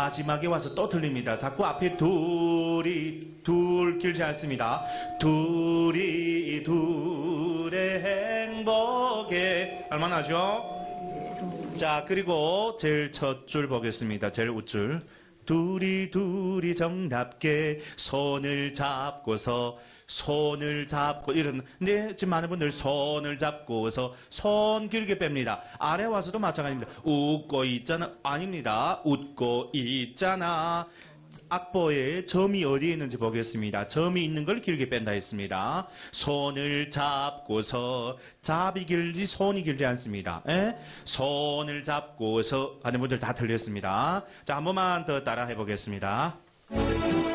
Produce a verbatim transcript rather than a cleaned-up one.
마지막에 와서 또 틀립니다. 자꾸 앞에 둘이, 둘 길지 않습니다. 둘이, 둘의 행복에. 얼마나 하죠? 자, 그리고 제일 첫 줄 보겠습니다. 제일 웃줄. 둘이 둘이 정답게 손을 잡고서 손을 잡고 이런. 근데 지금 많은 분들 손을 잡고서 손 길게 뺍니다. 아래 와서도 마찬가지입니다. 웃고 있잖아. 아닙니다. 웃고 있잖아. 악보에 점이 어디에 있는지 보겠습니다. 점이 있는 걸 길게 뺀다 했습니다. 손을 잡고서. 잡이 길지 손이 길지 않습니다. 에? 손을 잡고서 하는 분들 다 틀렸습니다. 자, 한 번만 더 따라 해보겠습니다.